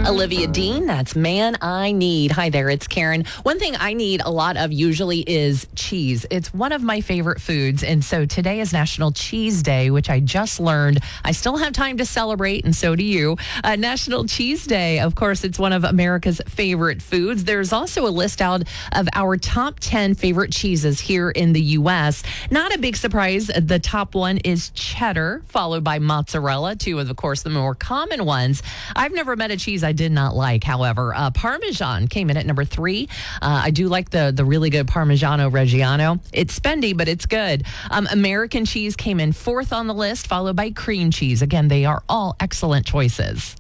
Olivia Dean, that's Man I Need. Hi there, it's Karen. One thing I need a lot of usually is cheese. It's one of my favorite foods. And so today is National Cheese Day, which I just learned. I still have time to celebrate, and so do you. National Cheese Day, of course, it's one of America's favorite foods. There's also a list out of our top 10 favorite cheeses here in the U.S. Not a big surprise. The top one is cheddar, followed by mozzarella, two of course, the more common ones. I've never met a cheese I did not like, however. Parmesan came in at number 3. I do like the really good Parmigiano Reggiano. It's spendy, but it's good. American cheese came in 4th on the list, followed by cream cheese. Again, they are all excellent choices.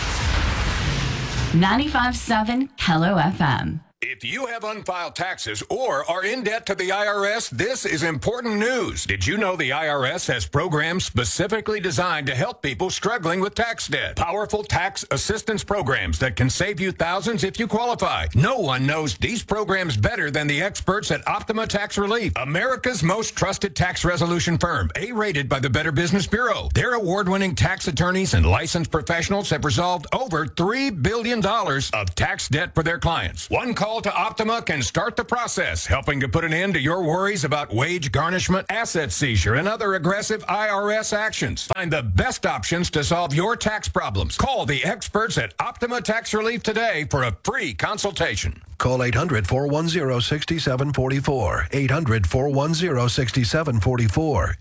95.7 Hello FM. If you have unfiled taxes or are in debt to the IRS, this is important news. Did you know the IRS has programs specifically designed to help people struggling with tax debt? Powerful tax assistance programs that can save you thousands if you qualify. No one knows these programs better than the experts at Optima Tax Relief, America's most trusted tax resolution firm, A-rated by the Better Business Bureau. Their award-winning tax attorneys and licensed professionals have resolved over $3 billion of tax debt for their clients. One call to Optima can start the process, helping to put an end to your worries about wage garnishment, asset seizure, and other aggressive IRS actions. Find the best options to solve your tax problems. Call the experts at Optima Tax Relief today for a free consultation. Call 800-410-6744. 800-410-6744.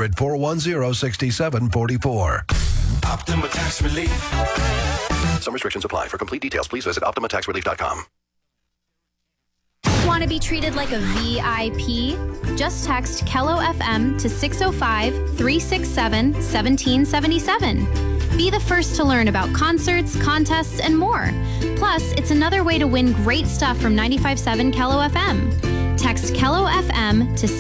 800-410-6744. Optima Tax Relief. Some restrictions apply. For complete details, please visit OptimaTaxRelief.com. Want to be treated like a VIP? Just text Kello FM to 605-367-1777. Be the first to learn about concerts, contests, and more. Plus, it's another way to win great stuff from 95.7 Kello FM. Text Kello FM to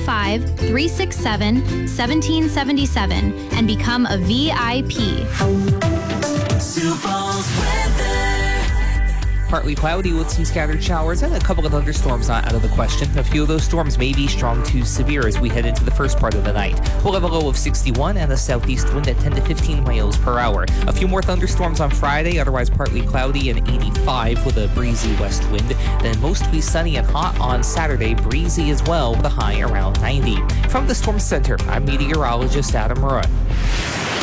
605-367-1777 and become a VIP. Sioux Falls weather. Partly cloudy with some scattered showers and a couple of thunderstorms not out of the question. A few of those storms may be strong to severe as we head into the first part of the night. We'll have a low of 61 and a southeast wind at 10 to 15 miles per hour. A few more thunderstorms on Friday, otherwise partly cloudy and 85 with a breezy west wind. Then mostly sunny and hot on Saturday, breezy as well with a high around 90. From the Storm Center, I'm meteorologist Adam Murray.